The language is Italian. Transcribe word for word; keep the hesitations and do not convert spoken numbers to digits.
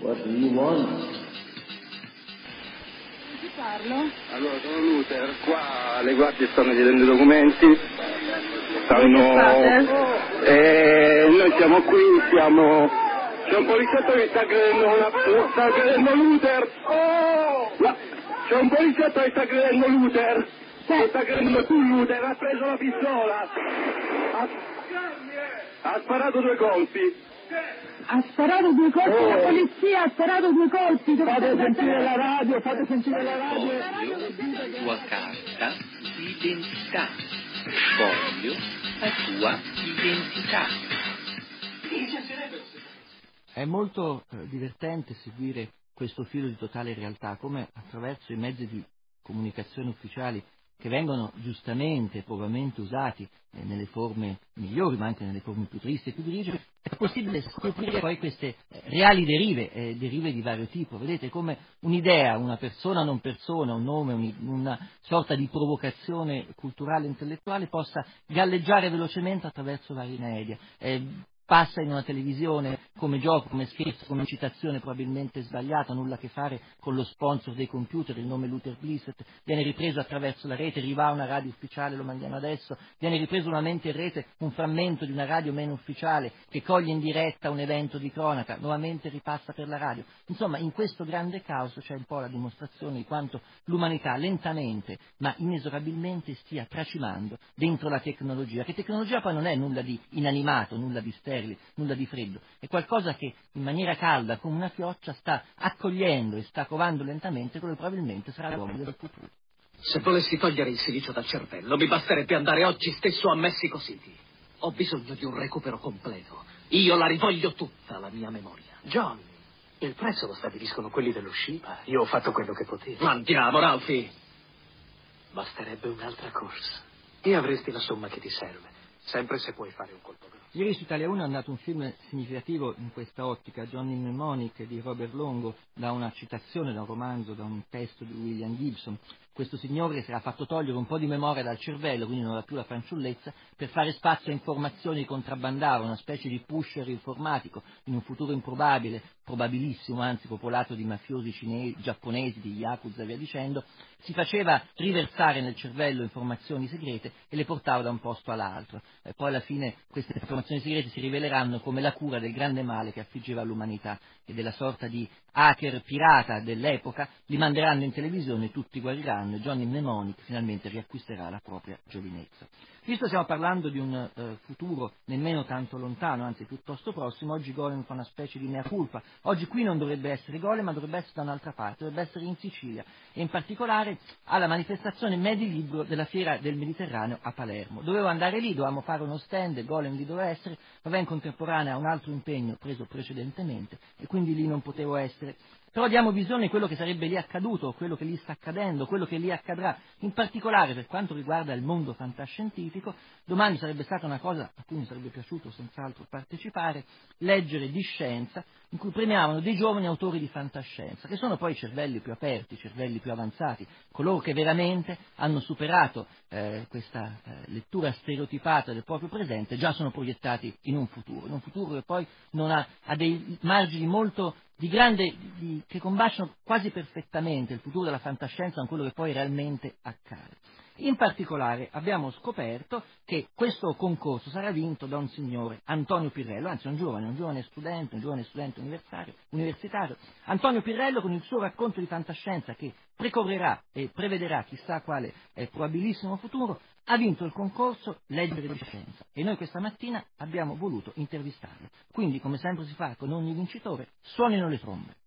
What do you want? Chi parlo? Allora, sono Luther, qua le guardie stanno chiedendo i documenti, stanno... E noi siamo qui, siamo... C'è un poliziotto che sta credendo una... sta credendo Luther! Oh! C'è un poliziotto che sta credendo Luther! Che sta credendo tu Luther, ha preso la pistola! Ha, ha sparato due colpi! Ha sparato due colpi, Oh. la polizia ha sparato due colpi! Fate sentire la radio, fate sentire la radio! Voglio la tua carta d'identità. Voglio la tua identità. È molto eh, divertente seguire questo filo di totale realtà, come attraverso i mezzi di comunicazione ufficiali che vengono giustamente, probabilmente usati eh, nelle forme migliori, ma anche nelle forme più tristi e più grigie, è possibile scoprire poi queste eh, reali derive, eh, derive di vario tipo. Vedete come un'idea, una persona non persona, un nome, un, una sorta di provocazione culturale e intellettuale possa galleggiare velocemente attraverso vari media. Eh, passa in una televisione come gioco, come scherzo, come citazione probabilmente sbagliata, nulla a che fare con lo sponsor dei computer, il nome Luther Blissett, viene ripreso attraverso la rete, arriva a una radio ufficiale, lo mandiamo adesso, viene ripreso nuovamente in rete un frammento di una radio meno ufficiale che coglie in diretta un evento di cronaca, nuovamente ripassa per la radio. Insomma, in questo grande caos c'è un po' la dimostrazione di quanto l'umanità lentamente ma inesorabilmente stia tracimando dentro la tecnologia, che tecnologia poi non è nulla di inanimato, nulla di stereo, nulla di freddo, è qualcosa che in maniera calda come una pioggia sta accogliendo e sta covando lentamente quello che probabilmente sarà l'uomo del futuro. Se volessi togliere il silicio dal cervello mi basterebbe andare oggi stesso a Mexico City. Ho bisogno di un recupero completo. Io la rivoglio tutta, la mia memoria. John, il prezzo lo stabiliscono quelli dello Shiba. Io ho fatto quello che potevo. Andiamo, Ralphie. Basterebbe un'altra corsa e avresti la somma che ti serve, sempre se puoi fare un colpo grosso. Ieri su Italia uno è andato un film significativo in questa ottica, Johnny Mnemonic di Robert Longo, da una citazione, da un romanzo, da un testo di William Gibson. Questo signore si era fatto togliere un po' di memoria dal cervello, quindi non aveva più la fanciullezza, per fare spazio a informazioni che contrabbandava, una specie di pusher informatico, in un futuro improbabile, probabilissimo, anzi popolato di mafiosi cinesi, giapponesi, di yakuza e via dicendo, si faceva riversare nel cervello informazioni segrete e le portava da un posto all'altro. E poi alla fine queste informazioni segrete si riveleranno come la cura del grande male che affliggeva l'umanità e della sorta di hacker pirata dell'epoca, li manderanno in televisione e tutti guariranno e Johnny Mnemonic finalmente riacquisterà la propria giovinezza. Visto stiamo parlando di un eh, futuro nemmeno tanto lontano, anzi piuttosto prossimo, oggi Golem fa una specie di mea culpa. Oggi qui non dovrebbe essere Golem, ma dovrebbe essere da un'altra parte, dovrebbe essere in Sicilia, e in particolare alla manifestazione Medilibro della Fiera del Mediterraneo a Palermo. Dovevo andare lì, dovevamo fare uno stand, Golem lì doveva essere, ma in contemporanea a un altro impegno preso precedentemente, e quindi lì non potevo essere. Però diamo visione di quello che sarebbe lì accaduto, quello che lì sta accadendo, quello che lì accadrà, in particolare per quanto riguarda il mondo fantascientifico. Domani sarebbe stata una cosa a cui mi sarebbe piaciuto senz'altro partecipare, leggere di scienza, in cui premiavano dei giovani autori di fantascienza, che sono poi i cervelli più aperti, i cervelli più avanzati, coloro che veramente hanno superato eh, questa eh, lettura stereotipata del proprio presente, già sono proiettati in un futuro, in un futuro che poi non ha, ha dei margini molto di grande, di, che combaciano quasi perfettamente il futuro della fantascienza con quello che poi realmente accade. In particolare abbiamo scoperto che questo concorso sarà vinto da un signore, Antonio Pirrello, anzi un giovane, un giovane studente, un giovane studente universitario, universitario, Antonio Pirrello, con il suo racconto di fantascienza che precorrerà e prevederà chissà quale eh, probabilissimo futuro, ha vinto il concorso Leggere di Scienza e noi questa mattina abbiamo voluto intervistarlo. Quindi, come sempre si fa con ogni vincitore, suonino le trombe.